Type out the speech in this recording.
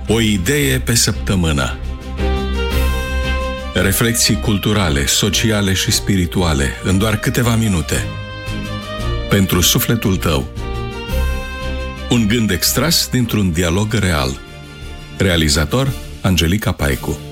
O idee pe săptămână. Reflexii culturale, sociale și spirituale în doar câteva minute. Pentru sufletul tău. Un gând extras dintr-un dialog real. Realizator Angelica Paicu.